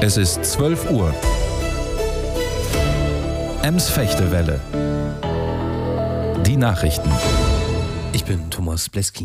Es ist 12 Uhr. Ems-Fechtewelle. Die Nachrichten. Ich bin Thomas Bleski.